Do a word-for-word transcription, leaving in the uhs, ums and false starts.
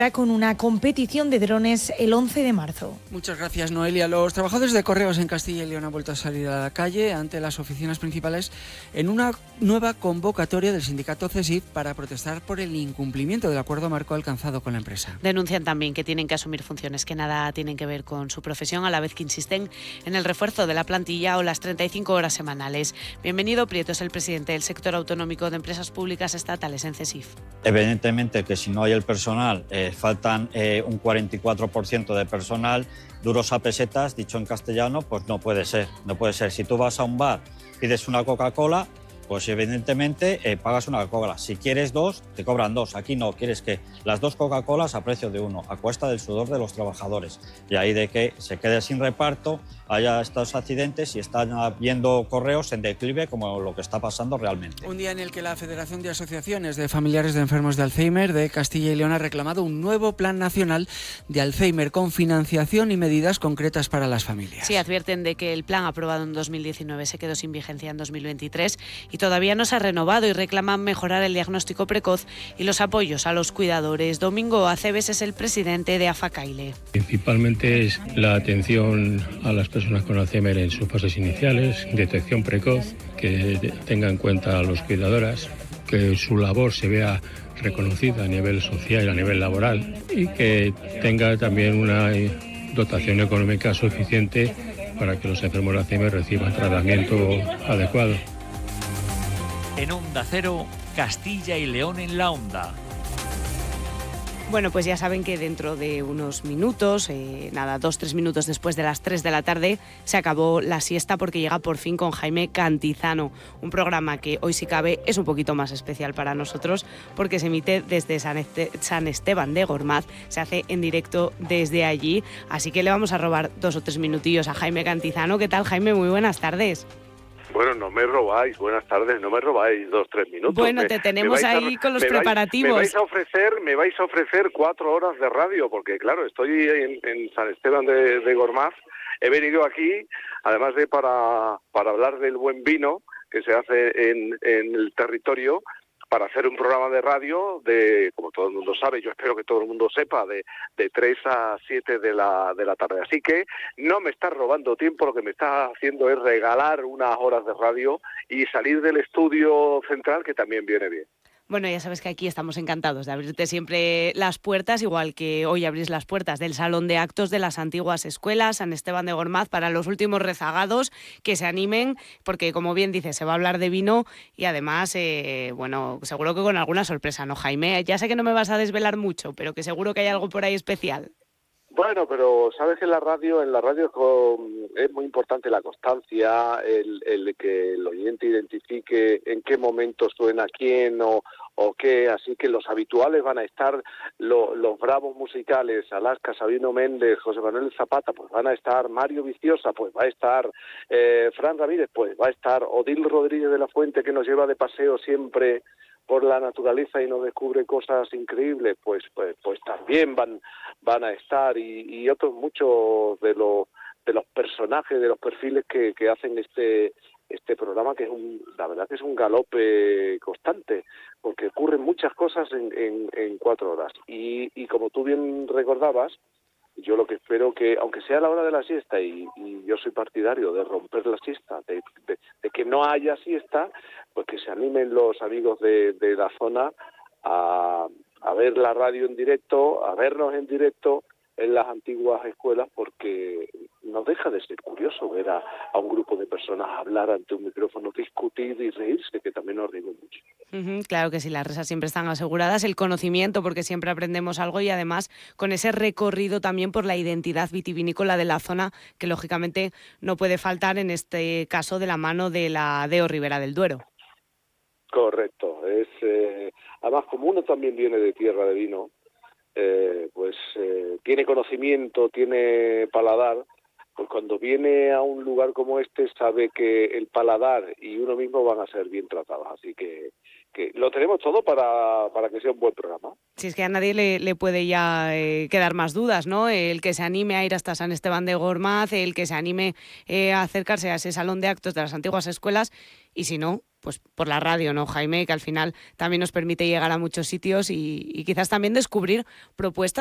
con una competición de drones el once de marzo. Muchas gracias, Noelia. Los trabajadores de Correos en Castilla y León han vuelto a salir a la calle ante las oficinas principales en una nueva convocatoria del sindicato CESIF para protestar por el incumplimiento del acuerdo marco alcanzado con la empresa. Denuncian también que tienen que asumir funciones que nada tienen que ver con su profesión, a la vez que insisten en el refuerzo de la plantilla o las treinta y cinco horas semanales. Bienvenido Prieto, es el presidente del sector autonómico de empresas públicas estatales en CESIF. Evidentemente que si no hay el personal, eh, faltan eh, un cuarenta y cuatro por ciento de personal, duros a pesetas, dicho en castellano, pues no puede ser. No puede ser. Si tú vas a un bar, pides una Coca-Cola, pues evidentemente eh, pagas una Coca-Cola. Si quieres dos, te cobran dos. Aquí no, quieres que las dos Coca-Colas a precio de uno, a cuesta del sudor de los trabajadores. Y ahí de que se quede sin reparto, haya estos accidentes y están habiendo Correos en declive como lo que está pasando realmente. Un día en el que la Federación de Asociaciones de Familiares de Enfermos de Alzheimer de Castilla y León ha reclamado un nuevo plan nacional de Alzheimer con financiación y medidas concretas para las familias. Sí, advierten de que el plan aprobado en dos mil diecinueve se quedó sin vigencia en dos mil veintitrés y todavía no se ha renovado y reclaman mejorar el diagnóstico precoz y los apoyos a los cuidadores. Domingo Aceves es el presidente de AFACAILE. Principalmente es la atención a las personas con Alzheimer en sus fases iniciales, detección precoz, que tenga en cuenta a los cuidadoras, que su labor se vea reconocida a nivel social y a nivel laboral y que tenga también una dotación económica suficiente para que los enfermos de Alzheimer reciban tratamiento adecuado. En Onda Cero, Castilla y León en la Onda. Bueno, pues ya saben que dentro de unos minutos, eh, nada, dos, tres minutos después de las tres de la tarde, se acabó la siesta porque llega por fin con Jaime Cantizano, un programa que hoy si cabe es un poquito más especial para nosotros porque se emite desde San, este- San Esteban de Gormaz, se hace en directo desde allí, así que le vamos a robar dos o tres minutillos a Jaime Cantizano. ¿Qué tal, Jaime? Muy buenas tardes. Bueno, no me robáis, buenas tardes, no me robáis dos, tres minutos. Bueno, me, te tenemos ahí a, con los me preparativos. Vais, me vais a ofrecer, me vais a ofrecer cuatro horas de radio, porque claro, estoy en, en San Esteban de, de Gormaz, he venido aquí, además de para, para hablar del buen vino que se hace en, en el territorio, para hacer un programa de radio de, como todo el mundo sabe, yo espero que todo el mundo sepa, de, de tres a siete de la, de la tarde. Así que no me está robando tiempo, lo que me está haciendo es regalar unas horas de radio y salir del estudio central, que también viene bien. Bueno, ya sabes que aquí estamos encantados de abrirte siempre las puertas, igual que hoy abrís las puertas del Salón de Actos de las antiguas escuelas San Esteban de Gormaz para los últimos rezagados que se animen, porque como bien dices, se va a hablar de vino y además, eh, bueno, seguro que con alguna sorpresa, ¿no, Jaime? Ya sé que no me vas a desvelar mucho, pero que seguro que hay algo por ahí especial. Bueno, pero sabes que en la radio, en la radio es muy importante la constancia, el, el que el oyente identifique en qué momento suena quién o, o qué, así que los habituales van a estar, lo, los bravos musicales, Alaska, Sabino Méndez, José Manuel Zapata, pues van a estar, Mario Viciosa, pues va a estar, eh, Fran Ramírez, pues va a estar, Odil Rodríguez de la Fuente, que nos lleva de paseo siempre por la naturaleza y nos descubre cosas increíbles, pues pues pues también van van a estar y, y otros muchos de los de los personajes, de los perfiles que, que hacen este este programa, que es un, la verdad que es un galope constante, porque ocurren muchas cosas en, en, en cuatro horas. Y, y como tú bien recordabas, yo lo que espero que, aunque sea la hora de la siesta, y, y yo soy partidario de romper la siesta, de, de, de que no haya siesta, pues que se animen los amigos de, de la zona a, a ver la radio en directo, a vernos en directo en las antiguas escuelas, porque no deja de ser curioso ver a, a un grupo de personas hablar ante un micrófono, discutir y reírse, que también nos reímos mucho. Uh-huh, claro que sí, las risas siempre están aseguradas, el conocimiento, porque siempre aprendemos algo, y además con ese recorrido también por la identidad vitivinícola de la zona, que lógicamente no puede faltar en este caso de la mano de la D E O Ribera del Duero. Correcto, es eh, además como uno también viene de tierra de vino, eh, pues eh, tiene conocimiento, tiene paladar, pues cuando viene a un lugar como este sabe que el paladar y uno mismo van a ser bien tratados, así que que lo tenemos todo para, para que sea un buen programa. Si es que a nadie le, le puede ya eh, quedar más dudas, ¿no? El que se anime a ir hasta San Esteban de Gormaz, el que se anime eh, a acercarse a ese salón de actos de las antiguas escuelas, y si no, pues por la radio, ¿no, Jaime? Que al final también nos permite llegar a muchos sitios y, y quizás también descubrir propuestas